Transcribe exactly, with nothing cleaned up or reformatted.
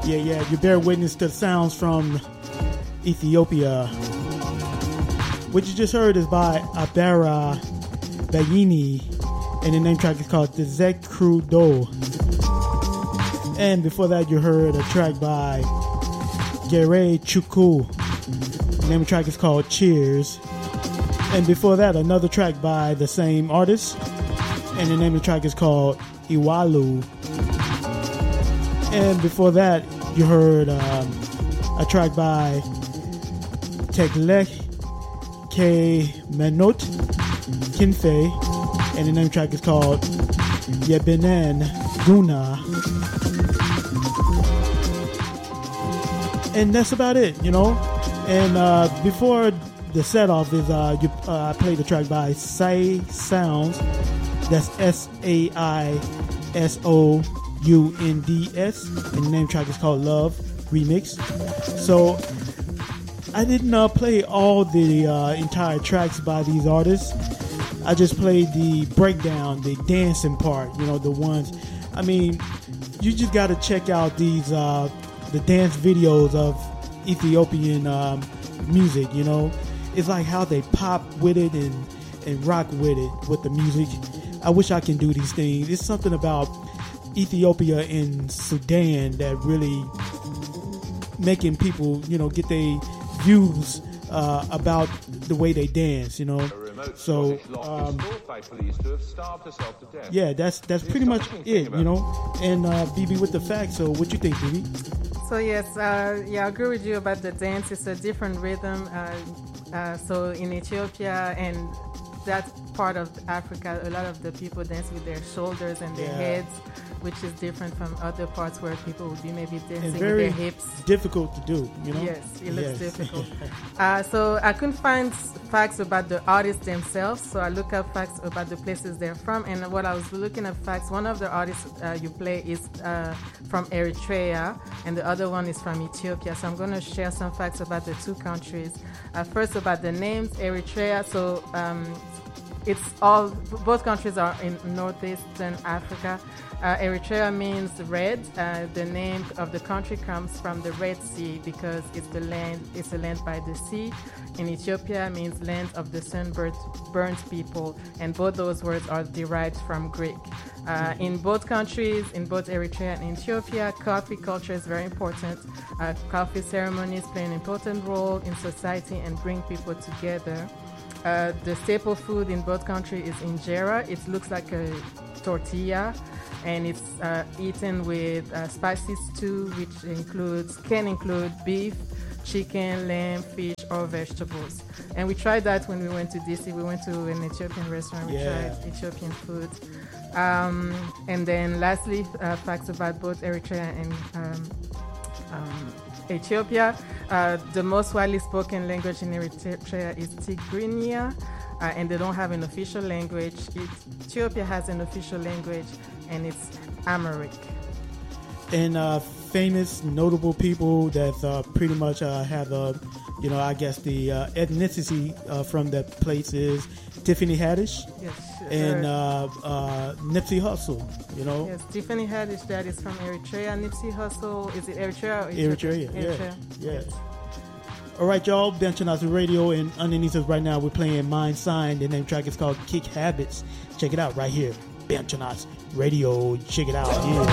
Yeah, yeah, you bear witness to the sounds from Ethiopia. What you just heard is by Abera Bayini, and the name track is called Dezek Crudo. And before that, you heard a track by Gere Chukwu. The name of the track is called Cheers. And before that, another track by the same artist, and the name of the track is called Iwalu. And before that, you heard um, a track by Teglek K Menot Kinfe, and the name of the track is called Yebenen Guna. And that's about it, you know. And uh, before the set off is uh, you, uh, I played the track by Sai Sounds. That's S A I S O U N D S, and the name track is called Love Remix. So I didn't uh, play all the uh, entire tracks by these artists. I just played the breakdown, the dancing part, you know, the ones. I mean, you just got to check out these uh, the dance videos of Ethiopian um, music. You know, it's like how they pop with it and and rock with it with the music. I wish I can do these things. It's something about Ethiopia and Sudan that really making people, you know, get their views uh, about the way they dance, you know. So um, yeah, that's that's pretty much it, you know. And uh, B B with the facts. So what you think, B B? So yes, uh, yeah, I agree with you about the dance. It's a different rhythm. Uh, uh, so in Ethiopia and that part of Africa, a lot of the people dance with their shoulders and their yeah. heads, which is different from other parts where people would be maybe dancing it's very with their hips. Difficult to do, you know? Yes, it looks yes. difficult. uh, so I couldn't find facts about the artists themselves, so I looked up facts about the places they're from. And what I was looking at facts, one of the artists uh, you play is uh, from Eritrea, and the other one is from Ethiopia. So I'm going to share some facts about the two countries. Uh, first, about the names, Eritrea. So um, it's all, both countries are in northeastern Africa. Uh, Eritrea means red. Uh, the name of the country comes from the Red Sea because it's the land. It's a land by the sea. In Ethiopia means land of the sunburnt burnt people, and both those words are derived from Greek. Uh, in both countries, in both Eritrea and Ethiopia, coffee culture is very important. Uh, coffee ceremonies play an important role in society and bring people together. Uh, the staple food in both countries is injera. It looks like a tortilla, and it's uh, eaten with uh, spicy stew, which includes can include beef, chicken, lamb, fish, or vegetables. And we tried that when we went to D C. We went to an Ethiopian restaurant. We yeah. tried Ethiopian food. Um, and then lastly, uh, facts about both Eritrea and um, um, Ethiopia. Uh, the most widely spoken language in Eritrea is Tigrinya, uh, and they don't have an official language. Ethiopia has an official language, and it's Amharic. And uh, famous, notable people that uh, pretty much uh, have, uh, you know, I guess the uh, ethnicity uh, from that place is Tiffany Haddish. Yes. And uh, uh, Nipsey Hussle, you know. Yes, Tiffany Haddish, that is from Eritrea. Nipsey Hussle, is it Eritrea or Eritrea? Eritrea, yeah. Eritrea. yeah. Yes. All right, y'all. Bench on Radio, and underneath us right now, we're playing Mind Sign. The name track is called Kick Habits. Check it out right here. Bench on Radio. Check it out. Yeah.